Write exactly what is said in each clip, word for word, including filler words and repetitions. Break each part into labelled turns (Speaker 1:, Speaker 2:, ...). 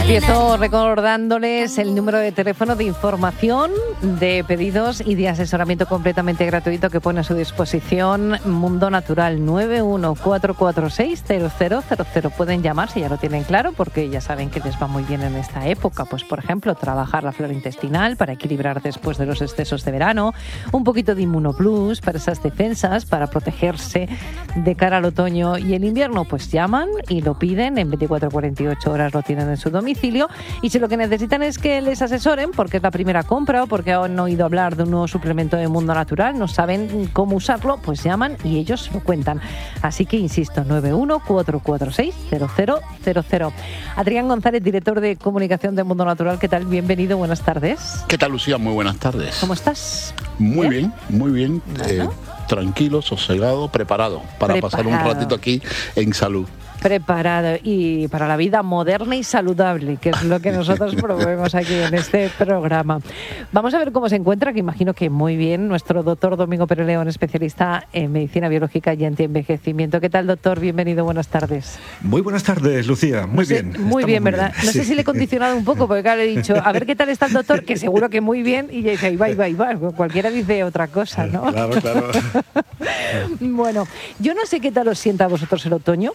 Speaker 1: Empiezo recordándoles el número de teléfono de información, de pedidos y de asesoramiento completamente gratuito que pone a su disposición Mundo Natural, nueve uno cuatro cuatro seis cero cero cero cero. Pueden llamar si ya lo tienen claro, porque ya saben que les va muy bien en esta época. Pues, por ejemplo, trabajar la flora intestinal para equilibrar después de los excesos de verano, un poquito de Inmunoplus para esas defensas, para protegerse de cara al otoño y el invierno. Pues llaman y lo piden, en veinticuatro a cuarenta y ocho horas lo tienen en su domicilio. Y si lo que necesitan es que les asesoren, porque es la primera compra o porque han oído hablar de un nuevo suplemento de Mundo Natural, no saben cómo usarlo, pues llaman y ellos lo cuentan. Así que insisto, nueve uno cuatro cuatro seis cero cero cero cero. Adrián González, director de comunicación de Mundo Natural, ¿qué tal? Bienvenido, buenas tardes.
Speaker 2: ¿Qué tal, Lucía? Muy buenas tardes.
Speaker 1: ¿Cómo estás?
Speaker 2: Muy bien, bien muy bien.
Speaker 1: Bueno.
Speaker 2: Eh, tranquilo, sosegado, preparado para
Speaker 1: Preparado.
Speaker 2: pasar un ratito aquí en salud.
Speaker 1: Preparado y para la vida moderna y saludable, que es lo que nosotros promovemos aquí en este programa. Vamos a ver cómo se encuentra, que imagino que muy bien, nuestro doctor Domingo Pérez León, especialista en medicina biológica y antienvejecimiento. ¿Qué tal, doctor? Bienvenido, buenas tardes.
Speaker 3: Muy buenas tardes, Lucía. Muy
Speaker 1: No sé,
Speaker 3: bien.
Speaker 1: Muy
Speaker 3: Estamos
Speaker 1: bien, ¿verdad?
Speaker 3: bien.
Speaker 1: No sé
Speaker 3: Sí.
Speaker 1: si le he condicionado un poco, porque claro, he dicho, a ver qué tal está el doctor, que seguro que muy bien, y ya dice, ahí va, ahí va, ahí va. Cualquiera dice otra cosa, ¿no?
Speaker 3: Claro, claro.
Speaker 1: Bueno, yo no sé qué tal os sienta a vosotros el otoño.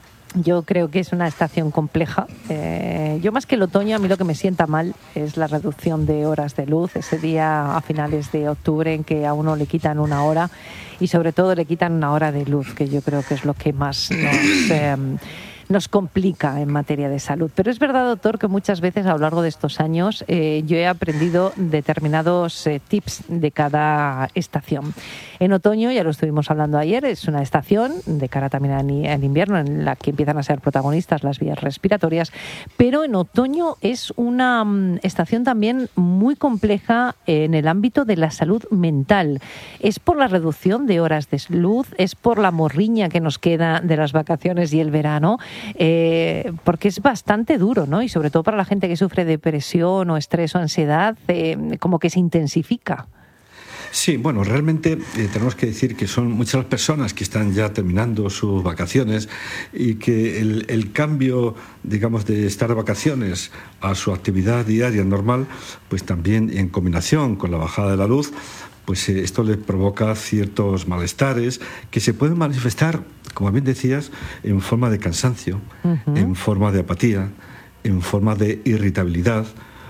Speaker 1: Yo creo que es una estación compleja. Eh, yo más que el otoño, a mí lo que me sienta mal es la reducción de horas de luz, ese día a finales de octubre en que a uno le quitan una hora y sobre todo le quitan una hora de luz, que yo creo que es lo que más nos... Eh, nos complica en materia de salud. Pero es verdad, doctor, que muchas veces a lo largo de estos años eh, yo he aprendido determinados eh, tips de cada estación. En otoño, ya lo estuvimos hablando ayer, es una estación de cara también al invierno en la que empiezan a ser protagonistas las vías respiratorias, pero en otoño es una um, estación también muy compleja en el ámbito de la salud mental. Es por la reducción de horas de luz, es por la morriña que nos queda de las vacaciones y el verano, Eh, porque es bastante duro, ¿no? Y sobre todo para la gente que sufre depresión o estrés o ansiedad, eh, como que se intensifica.
Speaker 3: Sí, bueno, realmente eh, tenemos que decir que son muchas las personas que están ya terminando sus vacaciones y que el, el cambio, digamos, de estar de vacaciones a su actividad diaria normal, pues también en combinación con la bajada de la luz, pues eh, esto le provoca ciertos malestares que se pueden manifestar, como bien decías, en forma de cansancio, uh-huh. en forma de apatía, en forma de irritabilidad.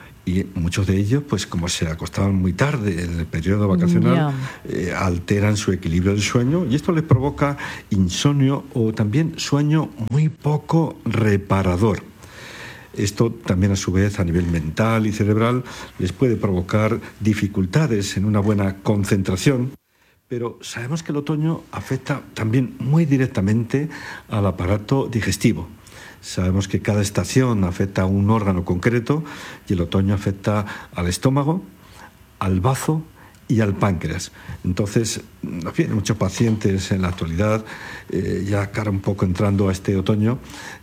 Speaker 3: Y muchos de ellos, pues como se acostaban muy tarde en el periodo vacacional, yeah. eh, alteran su equilibrio del sueño y esto les provoca insomnio o también sueño muy poco reparador. Esto también a su vez a nivel mental y cerebral les puede provocar dificultades en una buena concentración. Pero sabemos que el otoño afecta también muy directamente al aparato digestivo. Sabemos que cada estación afecta a un órgano concreto y el otoño afecta al estómago, al bazo y al páncreas. Entonces, en fin, muchos pacientes en la actualidad, eh, ya cara un poco entrando a este otoño,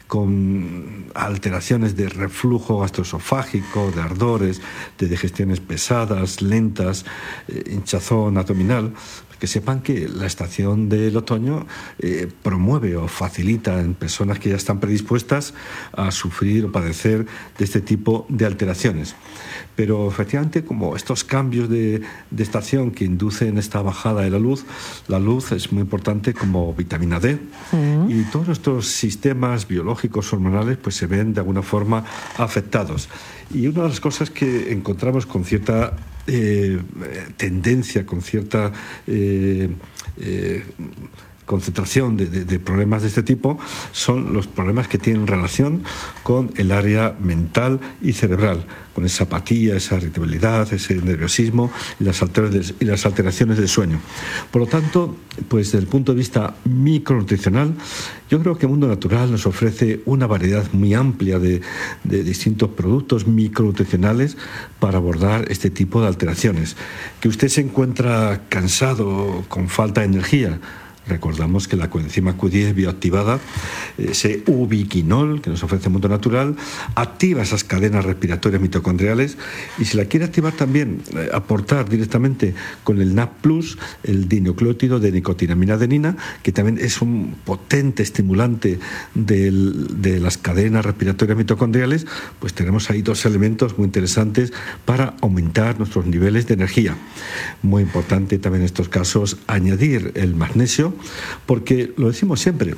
Speaker 3: con alteraciones de reflujo gastroesofágico, de ardores, de digestiones pesadas, lentas, eh, hinchazón abdominal, que sepan que la estación del otoño eh, promueve o facilita en personas que ya están predispuestas a sufrir o padecer de este tipo de alteraciones. Pero efectivamente, como estos cambios de, de estación que inducen esta bajada de la luz, la luz es muy importante como vitamina D, uh-huh. y todos nuestros sistemas biológicos hormonales pues se ven de alguna forma afectados. Y una de las cosas que encontramos con cierta eh, tendencia, con cierta eh, eh, concentración de, de, de problemas de este tipo, son los problemas que tienen relación con el área mental y cerebral, con esa apatía, esa irritabilidad, ese nerviosismo y las alteraciones, y las alteraciones del sueño. Por lo tanto, pues desde el punto de vista micronutricional, yo creo que Mundo Natural nos ofrece una variedad muy amplia de, de distintos productos micronutricionales para abordar este tipo de alteraciones. Que usted se encuentra cansado, con falta de energía, Recordamos que la coenzima Q diez bioactivada, ese ubiquinol que nos ofrece el mundo natural, activa esas cadenas respiratorias mitocondriales, y si la quiere activar también, eh, aportar directamente con el N A D plus, el dinucleótido de nicotinamida adenina, que también es un potente estimulante del, de las cadenas respiratorias mitocondriales, pues tenemos ahí dos elementos muy interesantes para aumentar nuestros niveles de energía. Muy importante también en estos casos añadir el magnesio, porque lo decimos siempre,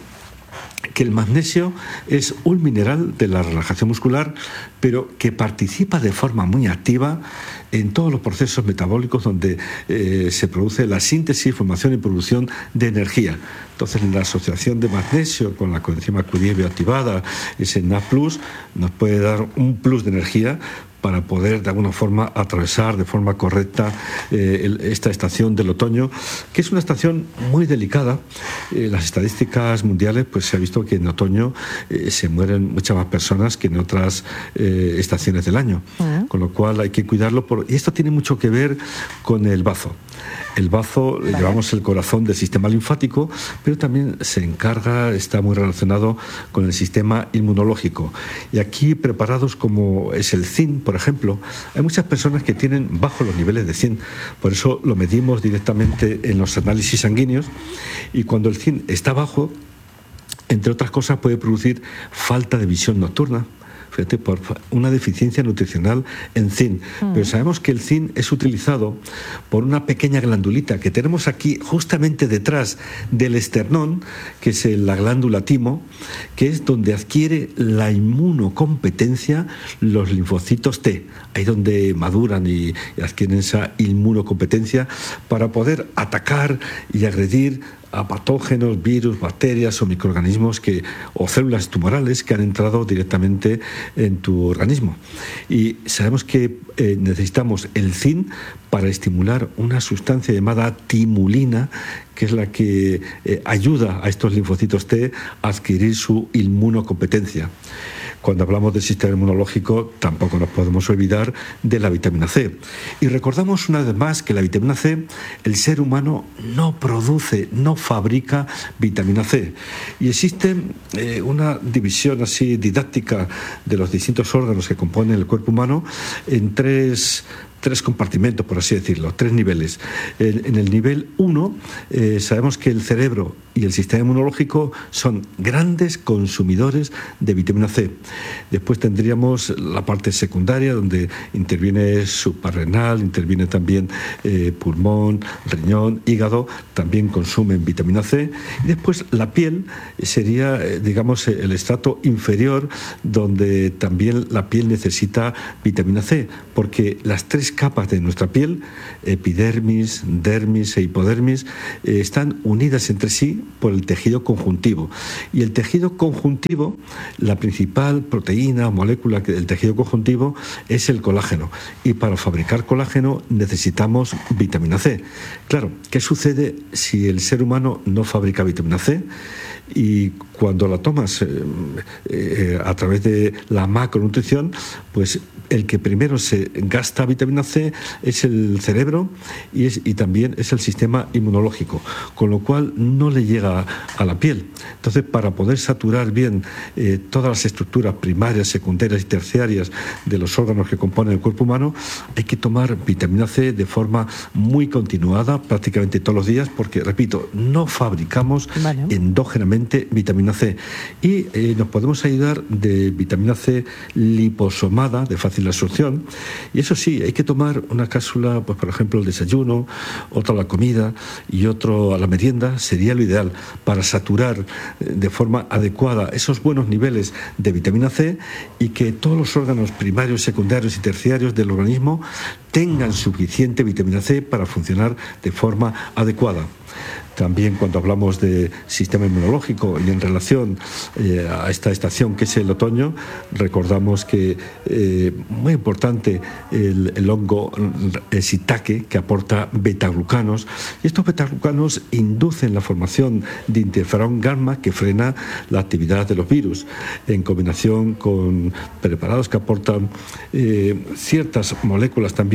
Speaker 3: que el magnesio es un mineral de la relajación muscular, pero que participa de forma muy activa en todos los procesos metabólicos donde eh, se produce la síntesis, formación y producción de energía. Entonces, la asociación de magnesio con la coenzima Q diez bioactivada, ese N A D plus, nos puede dar un plus de energía para poder de alguna forma atravesar de forma correcta eh, el, esta estación del otoño, que es una estación muy delicada. Eh, las estadísticas mundiales, pues se ha visto que en otoño eh, se mueren muchas más personas que en otras eh, estaciones del año, uh-huh. Con lo cual hay que cuidarlo. Por, y esto tiene mucho que ver con el bazo. El bazo, vale. Llevamos el corazón del sistema linfático, pero también se encarga, está muy relacionado con el sistema inmunológico. Y aquí preparados como es el zinc, por ejemplo, hay muchas personas que tienen bajos los niveles de zinc. Por eso lo medimos directamente en los análisis sanguíneos, y cuando el zinc está bajo, entre otras cosas, puede producir falta de visión nocturna. Fíjate, por una deficiencia nutricional en zinc. Mm. Pero sabemos que el zinc es utilizado por una pequeña glandulita que tenemos aquí justamente detrás del esternón, que es la glándula timo, que es donde adquiere la inmunocompetencia los linfocitos T. Ahí donde maduran y, y adquieren esa inmunocompetencia para poder atacar y agredir a patógenos, virus, bacterias o microorganismos que, o células tumorales que han entrado directamente en tu organismo. Y sabemos que eh, necesitamos el zinc para estimular una sustancia llamada timulina, que es la que eh, ayuda a estos linfocitos T a adquirir su inmunocompetencia. Cuando hablamos del sistema inmunológico, tampoco nos podemos olvidar de la vitamina C. Y recordamos una vez más que la vitamina C, el ser humano no produce, no fabrica vitamina C. Y existe eh, una división así didáctica de los distintos órganos que componen el cuerpo humano en tres... tres compartimentos, por así decirlo, tres niveles. En, en el nivel uno, eh, sabemos que el cerebro y el sistema inmunológico son grandes consumidores de vitamina C. Después tendríamos la parte secundaria, donde interviene suprarrenal, interviene también eh, pulmón, riñón, hígado, también consumen vitamina C. Y después la piel sería, eh, digamos, el estrato inferior, donde también la piel necesita vitamina C, porque las tres capas de nuestra piel, epidermis, dermis e hipodermis, eh, están unidas entre sí por el tejido conjuntivo. Y el tejido conjuntivo, la principal proteína o molécula del tejido conjuntivo es el colágeno. Y para fabricar colágeno necesitamos vitamina C. Claro, ¿qué sucede si el ser humano no fabrica vitamina C? Y cuando la tomas eh, eh, a través de la macronutrición, pues el que primero se gasta vitamina C es el cerebro y, es, y también es el sistema inmunológico, con lo cual no le llega a la piel. Entonces, para poder saturar bien eh, todas las estructuras primarias, secundarias y terciarias de los órganos que componen el cuerpo humano, hay que tomar vitamina C de forma muy continuada, prácticamente todos los días, porque, repito, no fabricamos vale. endógenamente vitamina C. Y eh, nos podemos ayudar de vitamina C liposomada, de fácil absorción, y eso sí, hay que tomar una cápsula, pues por ejemplo el desayuno, otra a la comida y otro a la merienda, sería lo ideal para saturar de forma adecuada esos buenos niveles de vitamina C y que todos los órganos primarios, secundarios y terciarios del organismo tengan suficiente vitamina C para funcionar de forma adecuada. También cuando hablamos de sistema inmunológico y en relación eh, a esta estación que es el otoño, recordamos que eh, muy importante el, el hongo el shiitake, que aporta betaglucanos, y estos betaglucanos inducen la formación de interferón gamma que frena la actividad de los virus, en combinación con preparados que aportan eh, ciertas moléculas también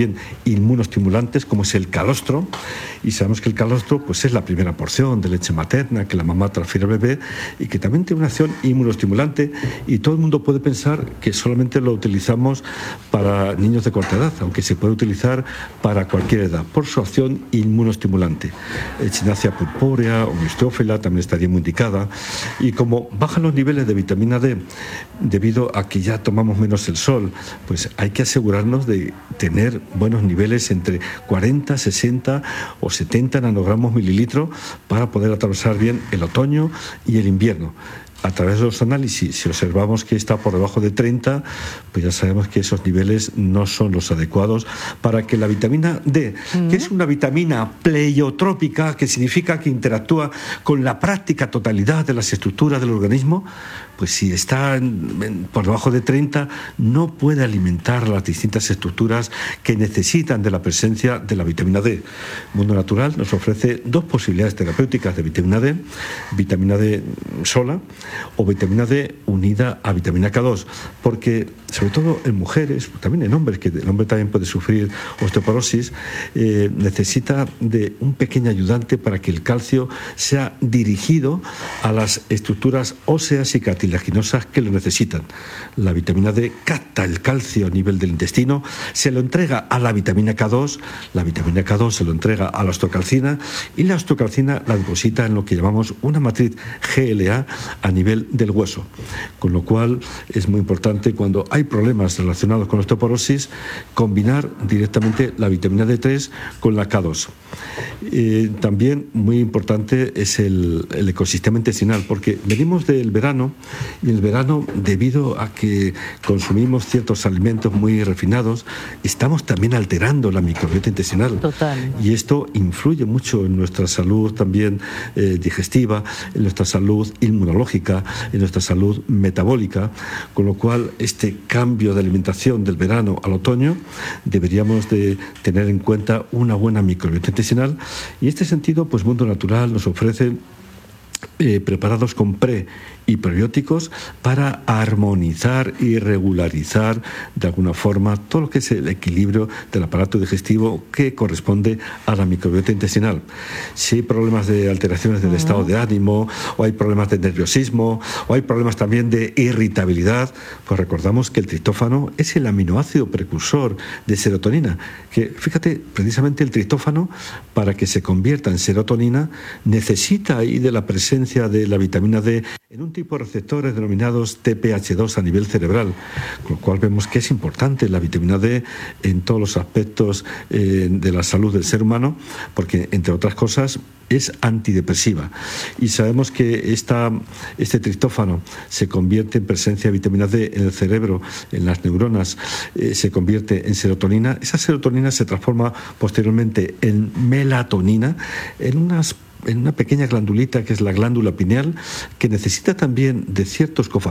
Speaker 3: también inmunoestimulantes, como es el calostro, y sabemos que el calostro pues, es la primera porción de leche materna que la mamá transfiere al bebé y que también tiene una acción inmunoestimulante, y todo el mundo puede pensar que solamente lo utilizamos para niños de corta edad, aunque se puede utilizar para cualquier edad, por su acción inmunoestimulante. Echinacea purpúrea o mistiófila también estaría muy indicada, y como bajan los niveles de vitamina D debido a que ya tomamos menos el sol, pues hay que asegurarnos de tener buenos niveles entre cuarenta, sesenta o setenta nanogramos mililitro para poder atravesar bien el otoño y el invierno. A través de los análisis, si observamos que está por debajo de treinta, pues ya sabemos que esos niveles no son los adecuados para que la vitamina D, mm. que es una vitamina pleiotrópica, que significa que interactúa con la práctica totalidad de las estructuras del organismo, pues si está en, en, por debajo de treinta, no puede alimentar las distintas estructuras que necesitan de la presencia de la vitamina D. Mundo Natural nos ofrece dos posibilidades terapéuticas de vitamina D: vitamina D sola o vitamina D unida a vitamina K dos, porque sobre todo en mujeres, también en hombres, que el hombre también puede sufrir osteoporosis, eh, necesita de un pequeño ayudante para que el calcio sea dirigido a las estructuras óseas y cartilaginosas que lo necesitan. La vitamina D capta el calcio a nivel del intestino, se lo entrega a la vitamina K dos, la vitamina K dos se lo entrega a la osteocalcina, y la osteocalcina la deposita en lo que llamamos una matriz G L A a nivel del hueso, con lo cual es muy importante, cuando hay problemas relacionados con la osteoporosis, combinar directamente la vitamina D tres con la K dos. Eh, también muy importante es el, el ecosistema intestinal, porque venimos del verano, y el verano, debido a que consumimos ciertos alimentos muy refinados, estamos también alterando la microbiota intestinal.
Speaker 1: Total.
Speaker 3: Y esto influye mucho en nuestra salud también eh, digestiva, en nuestra salud inmunológica, en nuestra salud metabólica, con lo cual este cambio de alimentación del verano al otoño deberíamos de tener en cuenta una buena microbiota intestinal, y en este sentido pues Mundo Natural nos ofrece eh, preparados con pre y prebióticos para armonizar y regularizar de alguna forma todo lo que es el equilibrio del aparato digestivo que corresponde a la microbiota intestinal. Si hay problemas de alteraciones del uh-huh. estado de ánimo, o hay problemas de nerviosismo, o hay problemas también de irritabilidad, pues recordamos que el triptófano es el aminoácido precursor de serotonina, que fíjate, precisamente el triptófano, para que se convierta en serotonina, necesita ahí de la presencia de la vitamina D en un tipo de receptores denominados T P H dos a nivel cerebral, con lo cual vemos que es importante la vitamina D en todos los aspectos eh, de la salud del ser humano, porque entre otras cosas es antidepresiva, y sabemos que esta, este triptófano se convierte en presencia de vitamina D en el cerebro, en las neuronas, eh, se convierte en serotonina. Esa serotonina se transforma posteriormente en melatonina, en unas en una pequeña glandulita que es la glándula pineal, que necesita también de ciertos cofactores